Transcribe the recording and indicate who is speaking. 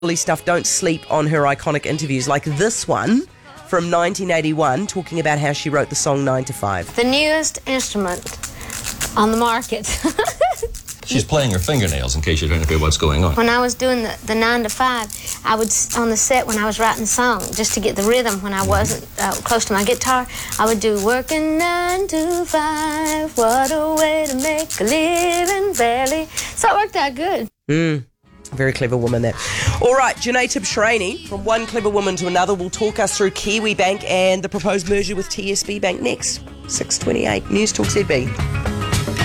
Speaker 1: stuff. Don't sleep on her iconic interviews like this one from 1981 talking about how she wrote the song 9 to 5.
Speaker 2: The newest instrument on the market.
Speaker 3: She's playing her fingernails in case you're trying to figure what's going on.
Speaker 2: When I was doing the 9 to 5, I would, on the set when I was writing the song, just to get the rhythm when I wasn't close to my guitar, I would do working 9 to 5, what a way to make a living, barely. So it worked out good.
Speaker 1: Very clever woman there. All right, Janae Tibshraeny, from one clever woman to another, will talk us through Kiwi Bank and the proposed merger with TSB Bank next. 6:28 News Talk ZB.